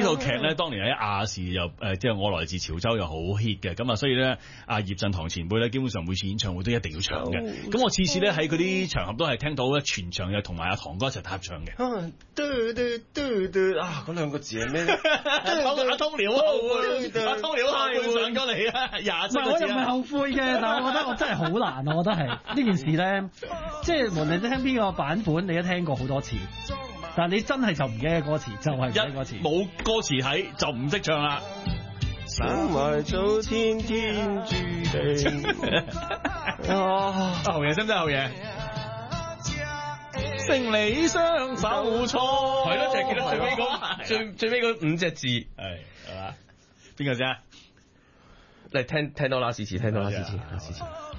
套劇咧，當年喺亞視又即係我來自潮州又好 hit 嘅，咁啊，所以咧葉振棠前輩咧，基本上每次演唱會都一定要唱嘅。咁我次次咧喺嗰啲場合都係聽到咧，全場又同埋阿棠哥一齊合唱嘅。 嗰兩個字係咩？ 阿通了阿通了後輩上咗嚟啊！廿七個字我又唔係後悔嘅，但係我覺得我真係好難，我覺得係呢件事咧，即係無論你聽邊個版本，你都聽過好多次，但係你真係就唔記得歌詞，就係唔記得歌詞， 冇歌詞睇就唔識唱啦。 生埋早天天注定。 後嘢識唔識後嘢？勝利雙手錯， 係咯，就係記得最尾嗰最尾嗰5隻字， 係嘛？邊個先啊？ 嚟聽多啦，試試聽多啦，試試。